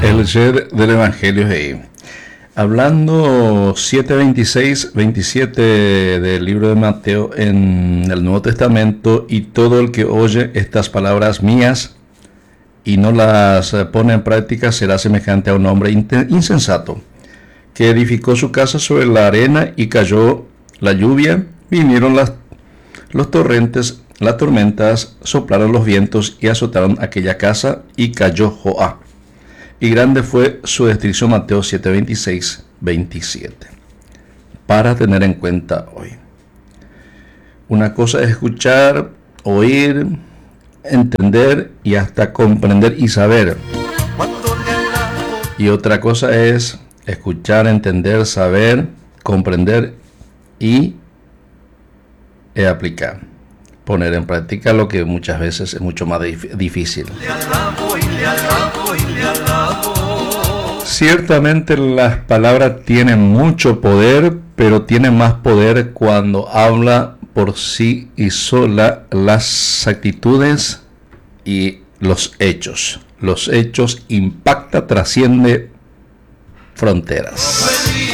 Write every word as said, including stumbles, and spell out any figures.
El share del Evangelio es ahí. Hablando siete veintiséis veintisiete del libro de Mateo en el Nuevo Testamento, y todo el que oye estas palabras mías y no las pone en práctica será semejante a un hombre insensato que edificó su casa sobre la arena, y cayó la lluvia, vinieron las, los torrentes, las tormentas, soplaron los vientos y azotaron aquella casa, y cayó Joá. Y grande fue su destrucción. Mateo siete veintiséis veintisiete. Para tener en cuenta hoy. Una cosa es escuchar, oír, entender y hasta comprender y saber. Y otra cosa es escuchar, entender, saber, comprender y eh, aplicar. Poner en práctica lo que muchas veces es mucho más dif- difícil. Ciertamente las palabras tienen mucho poder, pero tienen más poder cuando habla por sí y sola. Las actitudes y los hechos. Los hechos impacta, trasciende fronteras.